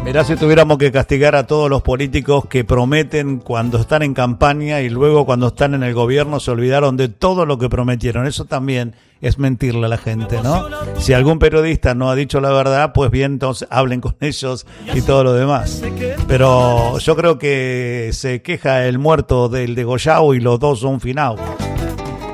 Mirá si tuviéramos que castigar a todos los políticos que prometen cuando están en campaña y luego cuando están en el gobierno se olvidaron de todo lo que prometieron. Eso también es mentirle a la gente, ¿no? Si algún periodista no ha dicho la verdad, pues bien, entonces hablen con ellos y todo lo demás. Pero yo creo que se queja el muerto del degollado y los dos son finados.